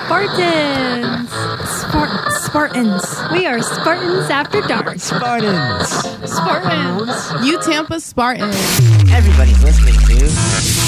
Spartans. Spartans. We are Spartans After Dark. Spartans. Spartans. You Tampa Spartans. Everybody's listening to